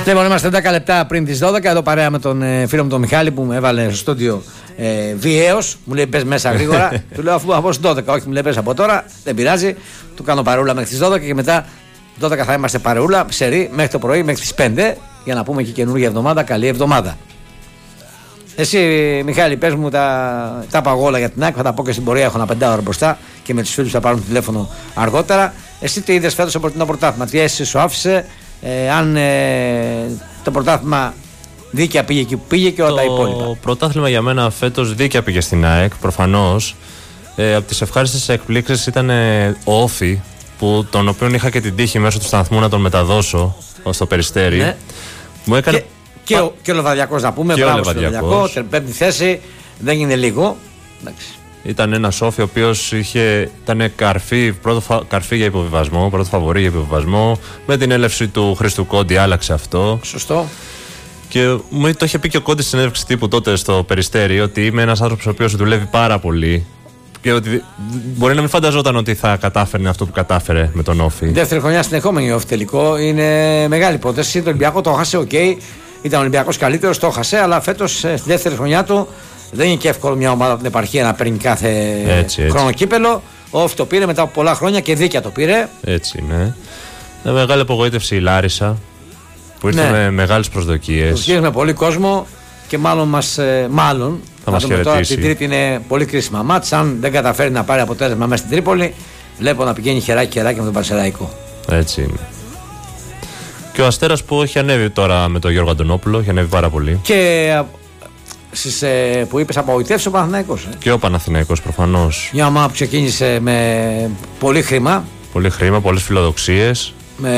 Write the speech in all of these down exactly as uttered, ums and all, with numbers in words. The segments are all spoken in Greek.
Λοιπόν, είμαστε δέκα λεπτά πριν τις δώδεκα. Εδώ παρέα με τον ε, φίλο μου τον Μιχάλη που με έβαλε στο στούντιο ε, βιαίος. Μου λέει πες μέσα γρήγορα. Του λέω αφού από στις δώδεκα. Όχι, μου λέει πες από τώρα. Δεν πειράζει. Του κάνω παρεούλα μέχρι τις δώδεκα και μετά δώδεκα θα είμαστε παρεούλα ψερί μέχρι το πρωί, μέχρι τις πέντε. Για να πούμε και καινούργια εβδομάδα. Καλή εβδομάδα. Εσύ, Μιχάλη, πες μου τα, τα παγόλα για την ΑΕΚ. Θα τα πω και στην πορεία. Έχω ένα πεντάωρο μπροστά και με τους φίλους θα πάρουν τηλέφωνο αργότερα. Εσύ τι είδες φέτος από το πρωτάθλημα, τι αίσθηση σου άφησε, ε, αν ε, το πρωτάθλημα δίκαια πήγε εκεί που πήγε και όλα το τα υπόλοιπα. Το πρωτάθλημα για μένα φέτος δίκαια πήγε στην ΑΕΚ, προφανώς. Ε, από τις ευχάριστες εκπλήξεις ήταν ε, ο Όφη, που, τον οποίο είχα και την τύχη μέσω του σταθμού να τον μεταδώσω στο Περιστέρι. Ναι. Μου έκανε... Και, και, ο, και ο Λεβαδιακός να πούμε, μπράβο στο Λεβαδιακό, πέμπτη θέση, δεν είναι λίγο. Εντάξει. Ήταν ένα Όφη ο οποίος ήταν καρφί, πρώτο φα, καρφί για υποβιβασμό, πρώτο φαβορί για υποβιβασμό. Με την έλευση του Χρήστου Κόντι άλλαξε αυτό. Σωστό. Και μου το είχε πει και ο Κόντις στην συνέντευξη τύπου τότε στο Περιστέρι ότι είμαι ένας άνθρωπος ο οποίος δουλεύει πάρα πολύ. Και ότι μπορεί να μην φανταζόταν ότι θα κατάφερνε αυτό που κατάφερε με τον Όφη. Δεύτερη χρονιά συνεχόμενη Όφη τελικό. Είναι μεγάλη υπόθεση. Το Ολυμπιακό το έχασε, οκ. Okay. Ήταν ο Ολυμπιακός καλύτερος, το έχασε. Αλλά φέτος στη δεύτερη χρονιά του δεν είναι και εύκολο μια ομάδα από την επαρχία να παίρνει κάθε έτσι, έτσι. χρόνο κύπελο. Ο Όφη το πήρε μετά από πολλά χρόνια και δίκαια το πήρε. Έτσι, ναι. Με μεγάλη απογοήτευση η Λάρισα που ήρθε ναι. με μεγάλες προσδοκίες. Προσδοκίες με πολύ κόσμο και μάλλον μας. Ε, μάλλον θα μας χαιρετήσει. Τώρα, την Τρίτη είναι πολύ κρίσιμα μάτς. Αν δεν καταφέρει να πάρει αποτέλεσμα μέσα στην Τρίπολη, βλέπω να πηγαίνει χεράκι-χεράκι με τον Πανσεραϊκό. Έτσι είναι. Και ο Αστέρας που έχει ανέβει τώρα με τον Γιώργο Αντωνόπουλο, έχει ανέβει πάρα πολύ. Και στις, ε, που είπες απογοητεύσει ο Παναθηναϊκός. Ε. Και ο Παναθηναϊκός προφανώς. Μια ομάδα που ξεκίνησε με πολύ χρήμα. Πολύ χρήμα, πολλές φιλοδοξίες.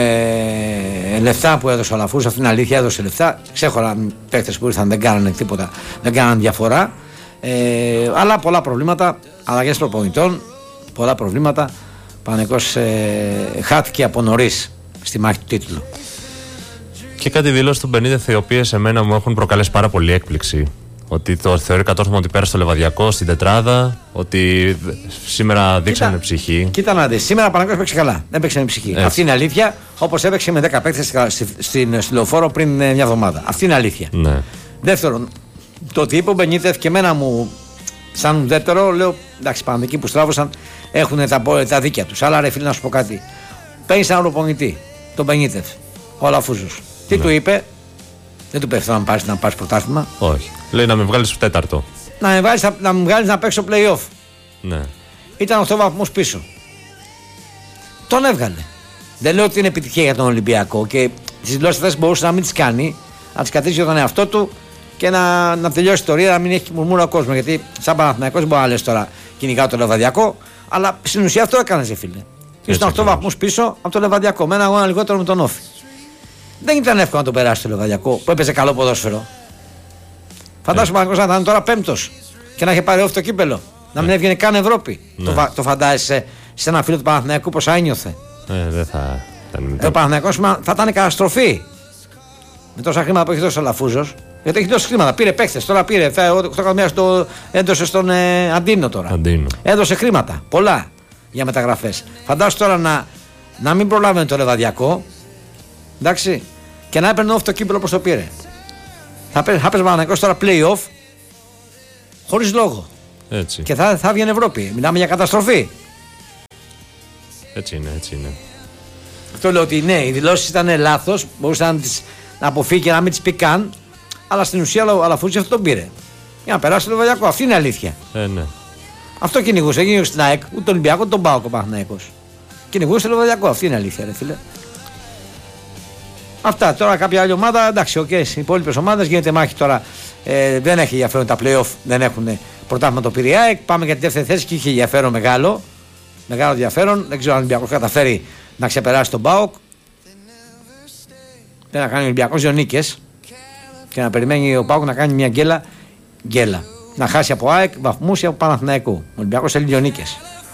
Με λεφτά που έδωσε ο Αλαφούς, αυτή είναι αλήθεια, έδωσε λεφτά. Ξέχωραν παίκτες που ήρθαν, δεν κάνανε τίποτα, δεν κάνανε διαφορά. Ε, αλλά πολλά προβλήματα, αλλαγές προπονητών, πολλά προβλήματα. Παναθηναϊκός ε, χάθηκε από νωρίς στη μάχη του τίτλου. Και κάτι δηλώσει του Μπενίτεθ, οι οποίες εμένα μου έχουν προκαλέσει πάρα πολύ έκπληξη. Ότι το θεωρεί κατόρθωμα ότι πέρασε το Λεβαδιακό στην τετράδα, ότι σήμερα δείξανε κοίτα, ψυχή. Κοίτα να δεις, σήμερα ο Παναθηναϊκός παίξε καλά. Δεν παίξε με ψυχή. Έτσι. Αυτή είναι αλήθεια, όπως έπαιξε με δέκα παίκτες στην Λεωφόρο πριν μια εβδομάδα. Αυτή είναι αλήθεια. Ναι. Δεύτερον, το ότι είπε ο Μπενίτεθ και εμένα μου, σαν ουδέτερο, λέω εντάξει, Παναθηναϊκοί που στράβωσαν έχουν τα, τα δίκια τους. Αλλά ρε φίλε, να σου πω κάτι. Παίρνει έναν προπονητή, τον Μπενίτεθ, ο Αλαφούζος. Τι ναι. του είπε, δεν του πέφτει να πάρει να πάρει πρωτάθλημα. Όχι. Λέει να με βγάλει τέταρτο. Να με βγάλει να, να, να παίξω play-off. Ναι. Ήταν οκτώ βαθμούς πίσω. Τον έβγαλε. Δεν λέω ότι είναι επιτυχία για τον Ολυμπιακό και τις δηλώσεις αυτές μπορούσε να μην τις κάνει, να τις κρατήσει για τον εαυτό του και να, να τελειώσει η ιστορία, να μην έχει μουρμούρα ο κόσμος. Γιατί σαν Παναθηναϊκός μπορεί να λες τώρα κυνηγάω το Λεβαδιακό, αλλά στην ουσία αυτό έκανε, φίλε. Ήσταν οκτώ βαθμούς πίσω από το Λεβαδιακό, με ένα αγώνα λιγότερο με τον Όφη. Δεν ήταν εύκολο να το περάσει το Λεβαδιακό που έπαιζε καλό ποδόσφαιρο. Φαντάζομαι yeah. να ήταν τώρα πέμπτος και να είχε πάρει Όφη το κύπελο. Να μην yeah. έβγαινε καν Ευρώπη. Yeah. Το, το φαντάζεσαι σε ένα φίλο του Παναθηναϊκού πώς ένιωθε. Ε, δεν θα ήταν. Ο Παναθηναϊκός θα ήταν καταστροφή. Με τόσα χρήματα που έχει δώσει ο Λαφούζος. Γιατί έχει δώσει χρήματα. Πήρε παίχτες. Τώρα πήρε. οκτώ εκατομμύρια το έδωσε στον ε, Αντίνο τώρα. Αντίνο. Έδωσε χρήματα. Πολλά για μεταγραφές. Φαντάζομαι τώρα να, να μην προλάβαινε το Λεβαδιακό. Εντάξει. Και να έπαιρνε Όφη το κύπελο όπως το πήρε. Θα παίζει Παναθηναϊκός τώρα play-off χωρίς λόγο. Έτσι. Και θα, θα βγαίνει Ευρώπη. Μιλάμε για καταστροφή. Έτσι είναι, έτσι είναι. Αυτό λέω ότι ναι, οι δηλώσεις ήταν λάθος. Μπορούσε να τις να αποφύγει και να μην τις πει καν. Αλλά στην ουσία ο Αλαφούζης αυτό τον πήρε. Για να περάσει το Λεβαδιακό. Αυτή είναι η αλήθεια. Ε, ναι. Αυτό κυνηγούσε. Έγινε στην ΑΕΚ, ούτε τον Ολυμπιακό, ούτε τον ΠΑΟΚ ο Παναθηναϊκός. Κυνηγούσε το Λεβαδιακό. Αυτή είναι η αλήθεια, ρε φίλε. Αυτά. Τώρα κάποια άλλη ομάδα, εντάξει, οκ. Okay, οι υπόλοιπες ομάδες γίνεται μάχη τώρα. Ε, δεν έχει ενδιαφέρον τα play-off, δεν έχουν πρωτάθλημα το πήρε η ΑΕΚ. Πάμε για τη δεύτερη θέση και είχε ενδιαφέρον μεγάλο. Μεγάλο ενδιαφέρον. Δεν ξέρω αν ο Ολυμπιακός καταφέρει να ξεπεράσει τον ΠΑΟΚ. Δεν να κάνει ο Ολυμπιακός δύο νίκες και να περιμένει ο ΠΑΟΚ να κάνει μια γκέλα. γκέλα. Να χάσει από ΑΕΚ βαθμούς ή από Παναθηναϊκό. Ο Ολυμπιακός θέλει δύο νίκες.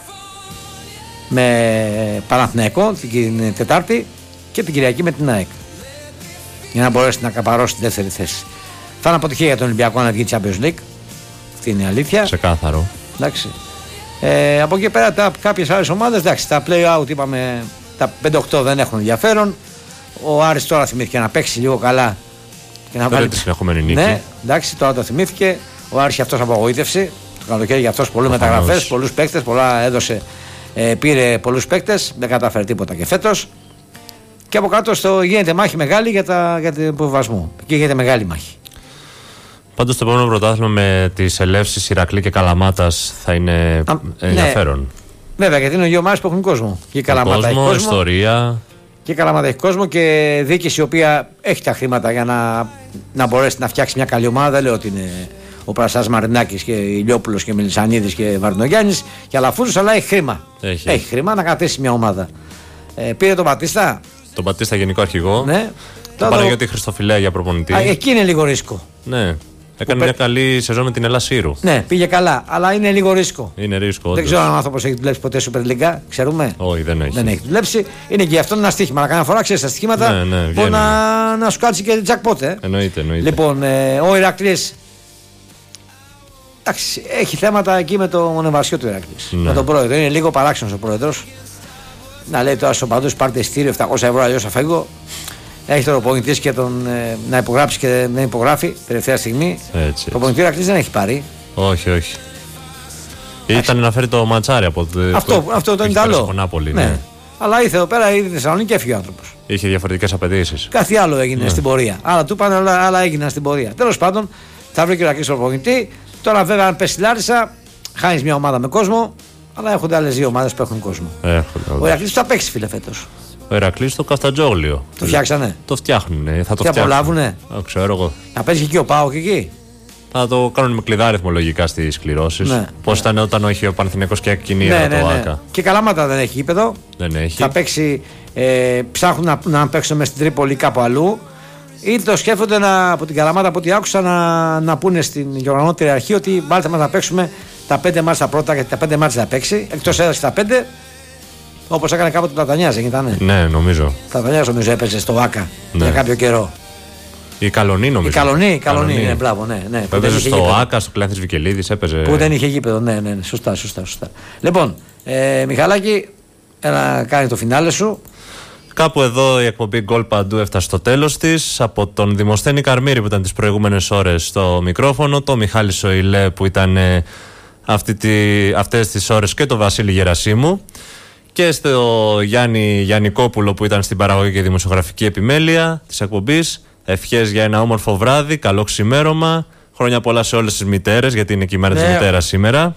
Με Παναθηναϊκό την Τετάρτη και την Κυριακή με την ΑΕΚ. Για να μπορέσει να καπαρώσει τη δεύτερη θέση. Θα είναι αποτυχία για τον Ολυμπιακό να βγει Champions League. Αυτή είναι η αλήθεια. Ξεκάθαρο. Εντάξει. Ε, από εκεί πέρα κάποιες άλλες ομάδες, εντάξει, τα play out είπαμε, τα πέντε οκτώ δεν έχουν ενδιαφέρον. Ο Άρης τώρα θυμήθηκε να παίξει λίγο καλά και να βάλει τη συνεχόμενη νίκη. Ναι, εντάξει, τώρα το θυμήθηκε. Ο Άρης αυτός απογοήτευσε. Το καλοκαίρι για αυτός πολλούς μεταγραφές, πολλούς παίκτες, πολλά έδωσε, ε, πήρε πολλούς παίκτες, δεν κατάφερε τίποτα και φέτος. Και από κάτω στο γίνεται μάχη μεγάλη για, τα, για τον υποβιβασμό. Εκεί γίνεται μεγάλη μάχη. Πάντως το επόμενο πρωτάθλημα με τις Ελεύσεις, Ηρακλή και Καλαμάτας θα είναι Α, ενδιαφέρον. Ναι. Βέβαια, γιατί είναι δύο ομάδες που έχουν κόσμο. Και η Καλαμάτα κόσμο, έχει κόσμο. Ιστορία. Και η Καλαμάτα έχει κόσμο και διοίκηση η οποία έχει τα χρήματα για να, να μπορέσει να φτιάξει μια καλή ομάδα. Δεν λέω ότι είναι ο Πρασάς Μαρινάκης και Ηλιόπουλος και Μελισσανίδης και Βαρδινογιάννης και Αλαφούζος, αλλά έχει χρήμα. Έχει, έχει χρήμα να κατήσει μια ομάδα. Ε, πήρε τον Πατίστα. Τον Πατίστα γενικό αρχηγό. Ναι. Τον Παναγιώτη Χριστοφιλέα για προπονητή. Α, εκεί είναι λίγο ρίσκο. Ναι. Έκανε μια πέ... καλή σεζόν με την Ελλάς Σύρου. Ναι, πήγε καλά, αλλά είναι λίγο ρίσκο. Είναι ρίσκο. Δεν όντως. ξέρω αν ο άνθρωπος έχει δουλέψει ποτέ Super League, ξέρουμε. Όχι, δεν έχει. Δεν έχει δουλέψει. Είναι και αυτό ένα στοίχημα. Να κανένα φορά ξέρει τα στοιχήματα. Ναι, ναι, μπορεί να, να σου κάτσει και jackpot. Ε. Εννοείται, εννοείται. Λοιπόν, ε, ο Ηρακλής. Εντάξει, έχει θέματα εκεί με το μονεβασιό του Ηρακλής. Ναι. Με τον πρόεδρο. Είναι λίγο παράξενος ο πρόεδρος. Να λέει τώρα στου παντού πάρτε εισιτήριο επτακόσια ευρώ, αλλιώς θα φεύγω. Έχει τον προπονητή και τον ε, να υπογράψει και να υπογράφει τελευταία στιγμή. Έτσι. Το προπονητή Ηρακλής δεν έχει πάρει. Όχι, όχι. Ήταν να φέρει το ματσάρι από το. Αυτό, που, αυτό το Ιταλό. Ναι. ναι. Αλλά ήρθε εδώ πέρα, ήρθε στη Θεσσαλονίκη και έφυγε ο άνθρωπος. Είχε διαφορετικές απαιτήσεις. Κάτι άλλο έγινε ναι. στην πορεία. Άλλα του πάνε, άλλα, άλλα έγιναν στην πορεία. Τέλος πάντων, θα βρει και ο Ηρακλής τον προπονητή. Τώρα, βέβαια, αν πέσει Λάρισα, χάνει μια ομάδα με κόσμο. Αλλά έχονται άλλες δύο ομάδες που έχουν κόσμο. Έχονται, ο Ηρακλής θα παίξει, φίλε, φέτος. Ο Ηρακλής στο Καφτατζόγλιο. Το φτιάξανε. Το φτιάχνουνε. Θα το φτιάξουν. απολαύουνε. Ξέρω εγώ. Να παίζει και εκεί ο Πάοκ εκεί. Θα το κάνουν με κλειδάριθμο λογικά στις κληρώσεις. Ναι. Πώς ήταν όταν είχε ο Παναθηναϊκός και εκείνη ναι, ναι, ναι, το ναι. ΆΚΑ. Και Καλαμάτα δεν έχει γήπεδο. Δεν έχει. Θα παίξει. Ε, ψάχνουν να, να παίξουν μέσα στην Τρίπολη κάπου αλλού. Ή το σκέφτονται να, από την Καλαμάτα, από ό,τι άκουσα, να, να πούνε στην γεωργανότερη αρχή ότι βάλτε μας να παίξουμε τα πέντε μάτς τα πρώτα, γιατί τα πέντε μάτς θα παίξει. Εκτός έδρας τα πέντε. Όπως έκανε κάποτε ο Πλατανιάς, δεν ήταν. Ναι, νομίζω. Ο Πλατανιάς νομίζω έπαιζε στο ΆΚΑ ναι. για κάποιο καιρό. Η Καλονή νομίζω. Η Καλονή, η Καλονή, ναι, μπράβο, ναι. ναι που έπαιζε στο γήπεδο. ΆΚΑ, στο Κλάνθης Βικελίδης, έπαιζε. Που δεν είχε γήπεδο, ναι, ναι, ναι. Σωστά, σωστά, σωστά. Λοιπόν, ε, Μιχαλάκη, έλα κάνει το φινάλε σου. Κάπου εδώ η εκπομπή Γκολ Παντού έφτασε στο τέλος της. Από τον Δημοσθένη Καρμύρη που ήταν τις προηγούμενες ώρες στο μικρόφωνο, το Μιχάλη Σοηλέ που ήταν ε, αυτή τη, αυτές τις ώρες και το Βασίλη Γερασίμου. Και στο Γιάννη Γιαννικόπουλο που ήταν στην παραγωγή και δημοσιογραφική επιμέλεια της εκπομπής. Ευχές για ένα όμορφο βράδυ, καλό ξημέρωμα. Χρόνια πολλά σε όλες τις μητέρες, γιατί είναι και η μέρα ναι. της μητέρας σήμερα.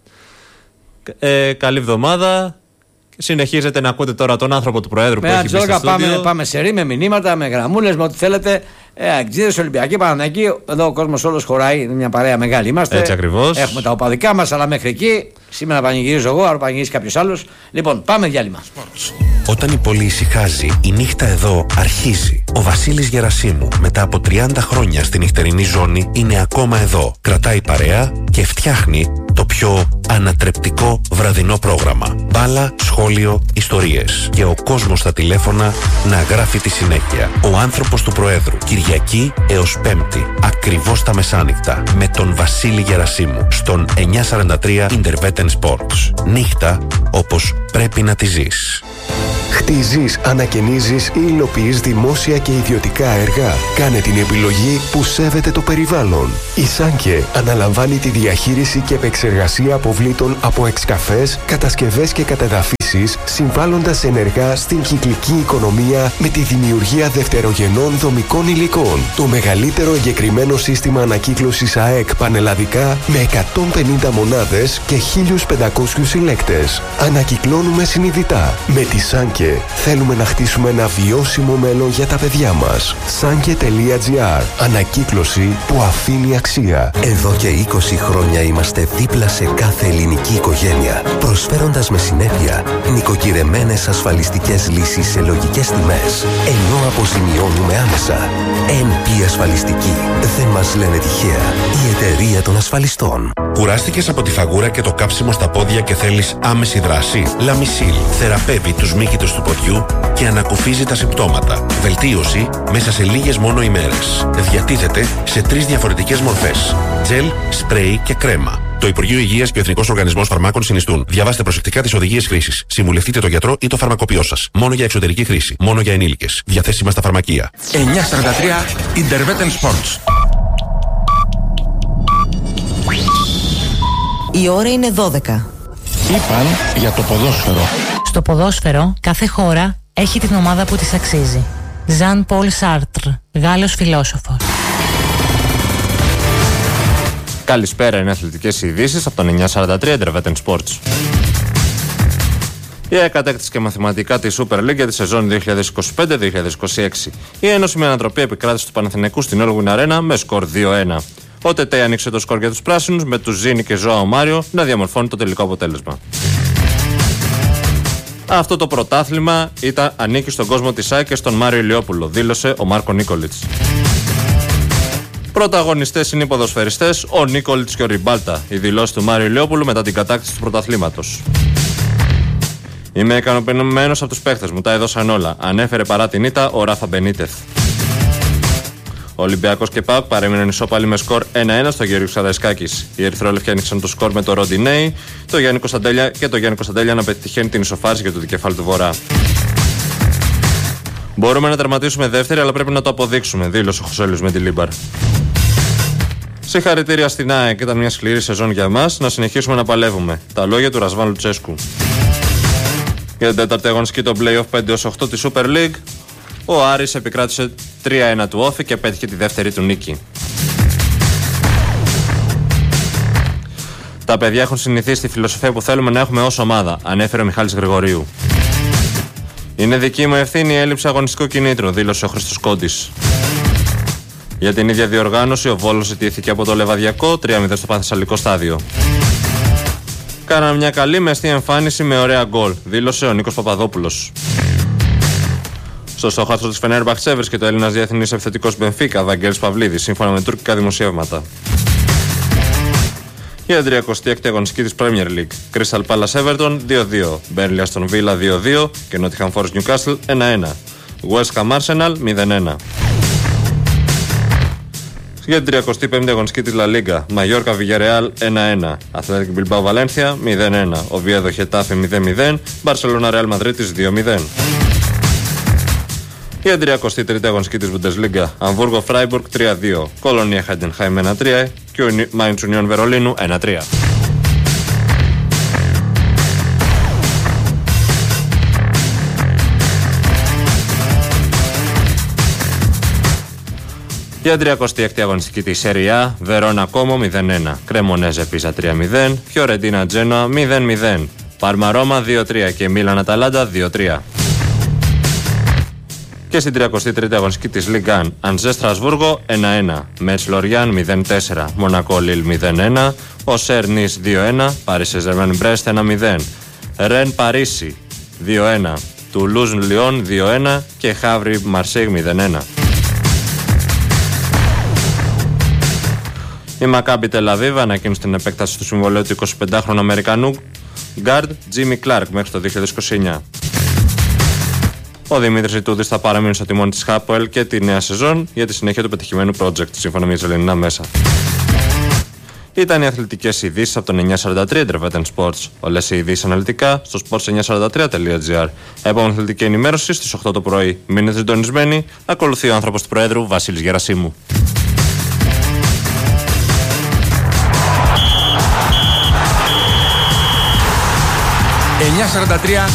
Ε, καλή εβδομάδα. Συνεχίζετε να ακούτε τώρα τον άνθρωπο του Προέδρου με που έχει μπει στο πάμε, πάμε σε ρί, με μηνύματα, με γραμμούλες, με ό,τι θέλετε. Ε, Αγγλίδες, Ολυμπιακοί, Παναθηναϊκοί. Εδώ ο κόσμος όλος χωράει. Είναι μια παρέα μεγάλη. Είμαστε. Έτσι ακριβώς. Έχουμε τα οπαδικά μας, αλλά μέχρι εκεί. Σήμερα πανηγυρίζω εγώ, άρα πανηγυρίζει κάποιος άλλος. Λοιπόν, πάμε διάλειμμα. Όταν η πόλη ησυχάζει, η νύχτα εδώ αρχίζει. Ο Βασίλης Γερασίμου, μετά από τριάντα χρόνια στη νυχτερινή ζώνη, είναι ακόμα εδώ. Κρατάει παρέα και φτιάχνει το πιο ανατρεπτικό βραδινό πρόγραμμα. Μπάλα, σχόλιο, ιστορίες. Και ο κόσμος στα τηλέφωνα να γράφει τη συνέχεια. Ο άνθρωπος του Προέδρου. Κυριακή έως Πέμπτη. Ακριβώς τα μεσάνυχτα. Με τον Βασίλη Γερασίμου. Στον εννιακόσια σαράντα τρία Intervetten Sports. Νύχτα όπως πρέπει να τη ζεις. Χτίζεις, ανακαινίζεις ή υλοποιείς δημόσια και ιδιωτικά έργα. Κάνε την επιλογή που σέβεται το περιβάλλον. Η Σάνκε αναλαμβάνει τη διαχείριση και επεξεργασία αποβλήτων από εξκαφές, κατασκευές και κατεδαφίσεις, συμβάλλοντας ενεργά στην κυκλική οικονομία με τη δημιουργία δευτερογενών δομικών υλικών. Το μεγαλύτερο εγκεκριμένο σύστημα ανακύκλωσης ΑΕΚ πανελλαδικά με εκατόν πενήντα μονάδες και χίλιους πεντακόσιους συλλέκτες. Ανακυκλώνουμε συνειδητά. Με τη Σάνκε θέλουμε να χτίσουμε ένα βιώσιμο μέλλον για τα παιδιά μας. Sanke τελεία gr. Ανακύκλωση που αφήνει αξία. Εδώ και είκοσι χρόνια είμαστε δίπλα σε κάθε ελληνική οικογένεια, προσφέροντας με συνέπεια νοικοκυρεμένες ασφαλιστικές λύσεις σε λογικές τιμές, ενώ αποζημιώνουμε άμεσα. εν πι Ασφαλιστική. Δεν μας λένε τυχαία. Η εταιρεία των ασφαλιστών. Κουράστηκες από τη φαγούρα και το κάψιμο στα πόδια και θέλεις άμεση δράση? Λαμισίλ θεραπεύει τους μύκητους του ποδιού και ανακουφίζει τα συμπτώματα. Βελτίωση μέσα σε λίγες μόνο ημέρες. Διατίθεται σε τρεις διαφορετικές μορφές: τζελ, σπρέι και κρέμα. Το Το Υπουργείο Υγείας και ο Εθνικός Οργανισμός Φαρμάκων συνιστούν. Διαβάστε προσεκτικά τις οδηγίες χρήσης. Συμβουλευτείτε τον γιατρό ή το φαρμακοποιό σας. Μόνο για εξωτερική χρήση. Μόνο για ενήλικες. Διαθέσιμα στα φαρμακεία. εννιακόσια σαράντα τρία Intervetten Sports. Η ώρα είναι δώδεκα. Είπαν για το ποδόσφαιρο. Στο ποδόσφαιρο, κάθε χώρα έχει την ομάδα που της αξίζει. Ζαν Πολ Σάρτρ, Γάλλος φιλόσοφος. Καλησπέρα, είναι αθλητικές ειδήσεις από τον εννιακόσια σαράντα τρία Intervetten Sports. Η ΑΕΚ κατέκτησε και μαθηματικά τη Super League για τη σεζόν δύο χιλιάδες είκοσι πέντε δύο χιλιάδες είκοσι έξι. Η Ένωση με ανατροπή επικράτησε του Παναθηναϊκού στην Όλγουιν Αρένα με σκορ δύο ένα. Ο Τετέ άνοιξε το σκορ για τους πράσινους με τους Ζήνη και Ζωάο Μάριο να διαμορφώνει το τελικό αποτέλεσμα. Αυτό το πρωτάθλημα ήταν, ανήκει στον κόσμο της ΑΕΚ και στον Μάριο Ηλιόπουλο, δήλωσε ο Μάρκο Νίκολιτς. Πρωταγωνιστές είναι οι ποδοσφαιριστές, ο Νίκολιτς και ο Ριμπάλτα, η δηλώση του Μάριου Ηλιόπουλου μετά την κατάκτηση του πρωταθλήματος. Είμαι ικανοποιημένος από τους παίχτες μου, τα έδωσαν όλα, ανέφερε παρά την ήττα ο Ράφα Μπενίτεθ. Ο Ολυμπιακός και ΠΑΟΚ παρέμειναν ισόπαλοι με σκορ ένα ένα στο Γεώργιος Καραϊσκάκης. Οι ερυθρόλευκοι άνοιξαν το σκορ με το Ροντινέι, το Γιάννη Κωνσταντέλια και το Γιάννη Κωνσταντέλια να πετυχαίνει την ισοφάριση για το δικεφάλι του Βορρά. Μπορούμε να τερματίσουμε δεύτερη, αλλά πρέπει να το αποδείξουμε, δήλωσε ο Χωσέλιος με τη Λίμπαρ. Συγχαρητήρια στην ΑΕΚ, ήταν μια σκληρή σεζόν για μας, να συνεχίσουμε να παλεύουμε. Τα λόγια του Ρασβάν Λουτσέσκου. Για την τέταρτη αγωνιστική των play-off πέντε έως οκτώ τη Super League, ο Άρης επικράτησε τρία ένα του Όφη και πέτυχε τη δεύτερη του νίκη. Τα παιδιά έχουν συνηθίσει τη φιλοσοφία που θέλουμε να έχουμε ως ομάδα, ανέφερε ο Μιχάλης Γρηγορίου. Είναι δική μου ευθύνη η έλλειψη αγωνιστικού κινήτρου, δήλωσε ο Χρήστος Κόντης. Για την ίδια διοργάνωση, ο Βόλος ζητήθηκε από το Λεβαδιακό τρία μηδέν στο Πανθεσσαλικό στάδιο. Κάναμε μια καλή μεστή εμφάνιση με ωραία γκολ, δήλωσε ο Νίκος Παπαδόπουλος. Στο στόχαστρο της Φενέρμπαχτς έβρισκε το Έλληνας διεθνής επιθετικός Μπενφίκα, Βαγγέλης Παυλίδης, σύμφωνα με τουρκικά δημοσιεύματα. Για την τριακοστή έκτη αγωνιστική της Premier League, Crystal Palace Everton δύο δύο, Burnley Aston Villa δύο δύο και Nottingham Forest Newcastle ένα ένα, West Ham Arsenal μηδέν ένα. Για την τριακοστή πέμπτη αγωνιστική της La Liga, Mallorca Villarreal ένα ένα, Athletic Bilbao Valencia μηδέν ένα, Oviedo Getafe μηδέν μηδέν, Barcelona Real Madrid δύο μηδέν. Για την τριακοστή τρίτη αγωνιστική της Bundesliga, Αμβούργο Freiburg τρία δύο, Κολονία Heidenheim ένα τρία και ο Mainz Union Βερολίνου ένα τρία. Για την τριακοστή έκτη αγωνιστική της Serie A, Βερόνα Κόμο μηδέν ένα, Κρεμονέζε Πίζα τρία μηδέν, Φιωρεντίνα Τζένοα μηδέν μηδέν, Πάρμα Ρώμα δύο τρία και Μίλαν Αταλάντα δύο τρία. Και στην τριακοστή τρίτη αγωνιστική της Ligue ένα, Αντζέ Στρασβούργο ένα ένα, Μέτς Λοριάν μηδέν τέσσερα, Μονακό Λίλ μηδέν ένα, Οσέρ Νις δύο ένα, Πάρις Σεζερμέν Μπρέστ ένα μηδέν, Ρεν Παρίσι δύο ένα, Τουλούζ Λιόν δύο ένα και Χαύρι Μαρσέιγ μηδέν ένα. Η Μακάμπι Τελαβίβ ανακοίνωσε την επέκταση του συμβολαίου του εικοσιπεντάχρονου Αμερικανού γκάρντ Τζίμι Κλάρκ μέχρι το δύο χιλιάδες είκοσι εννιά. Ο Δημήτρης Ιτούδης θα παραμείνει στο τιμόνι της Χάποελ και τη νέα σεζόν για τη συνέχεια του πετυχημένου project, σύμφωνα με τις ελληνικά μέσα. Ήταν οι αθλητικές ειδήσεις από τον εννιακόσια σαράντα τρία Intervetten Sports. Όλες οι ειδήσεις αναλυτικά στο sports εννιακόσια σαράντα τρία τελεία τζι άρ. Επόμενη αθλητική ενημέρωση στις οκτώ το πρωί. Μείνετε συντονισμένοι. Ακολουθεί ο άνθρωπος του Προέδρου Βασίλης Γερασίμου. εννιακόσια σαράντα τρία